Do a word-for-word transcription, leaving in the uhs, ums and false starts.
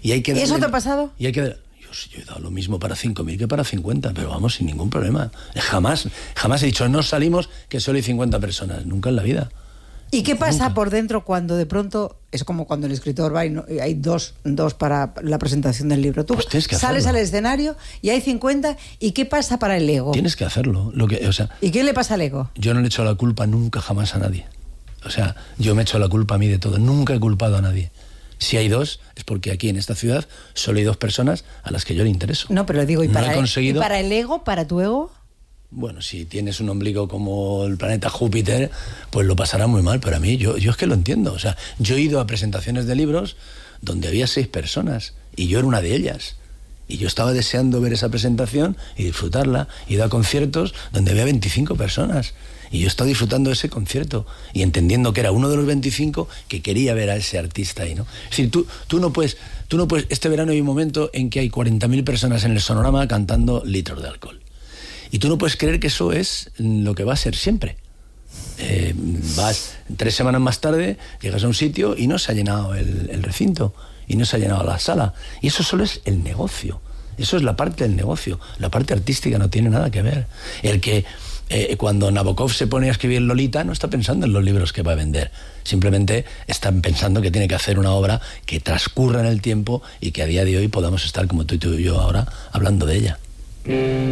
Y hay que ¿Y eso darle- te ha pasado? Y hay que dar- yo, sí, yo he dado lo mismo para cinco mil que para cincuenta, pero vamos, sin ningún problema. Jamás, jamás he dicho, no salimos, que solo hay cincuenta personas. Nunca en la vida. ¿Y qué pasa Nunca. por dentro cuando de pronto, es como cuando el escritor va y, no- y hay dos, dos para la presentación del libro? Tú Pues tienes que sales hacerlo. al escenario y hay cincuenta, ¿y qué pasa para el ego? Tienes que hacerlo. Lo que, o sea, ¿Y qué le pasa al ego? yo no le echo la culpa nunca jamás a nadie. O sea, yo me echo la culpa a mí de todo. Nunca he culpado a nadie. Si hay dos, es porque aquí en esta ciudad solo hay dos personas a las que yo le intereso. No, pero digo, ¿y No para, he el- conseguido- ¿y para el ego, para tu ego? Bueno, si tienes un ombligo como el planeta Júpiter, pues lo pasará muy mal. Pero a mí, yo, yo es que lo entiendo. O sea, yo he ido a presentaciones de libros donde había seis personas y yo era una de ellas. Y yo estaba deseando ver esa presentación y disfrutarla. He ido a conciertos donde había veinticinco personas. Y yo estaba disfrutando de ese concierto y entendiendo que era uno de los veinticinco que quería ver a ese artista ahí, ¿no? Es decir, tú, tú no puedes... Tú no puedes... Este verano hay un momento en que hay cuarenta mil personas en el Sonorama cantando Litros de Alcohol. Y tú no puedes creer que eso es lo que va a ser siempre. Eh, vas tres semanas más tarde, llegas a un sitio y no se ha llenado el, el recinto, y no se ha llenado la sala. Y eso solo es el negocio. Eso es la parte del negocio. La parte artística no tiene nada que ver. El que eh, cuando Nabokov se pone a escribir Lolita no está pensando en los libros que va a vender. Simplemente está pensando que tiene que hacer una obra que transcurra en el tiempo y que a día de hoy podamos estar como tú y tú y yo ahora hablando de ella.